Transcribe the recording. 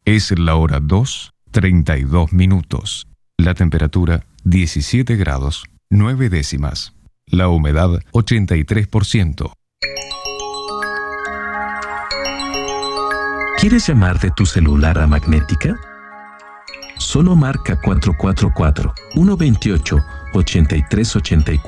Es la hora 2:32. La temperatura 17 grados 9 décimas. La humedad 83%. ¿Quieres llamar de tu celular a Magnética? Solo marca 444-128-8384